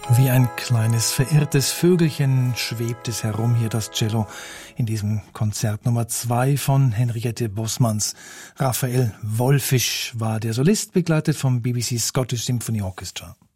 Wie ein kleines verirrtes Vögelchen schwebt es herum hier, das Cello, in diesem Konzert Nummer 2 von Henriette Bosmans. Raphael Wölfisch war der Solist, begleitet vom BBC Scottish Symphony Orchestra.